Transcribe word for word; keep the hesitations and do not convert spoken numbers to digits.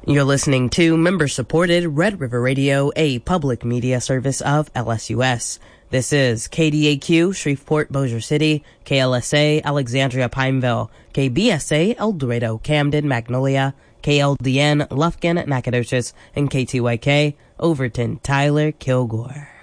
You're listening to member-supported Red River Radio, a public media service of L S U S. This is K D A Q, Shreveport, Bossier City, K L S A, Alexandria, Pineville, K B S A, El Dorado, Camden, Magnolia, K L D N, Lufkin, Nacogdoches, and K T Y K, Overton, Tyler, Kilgore.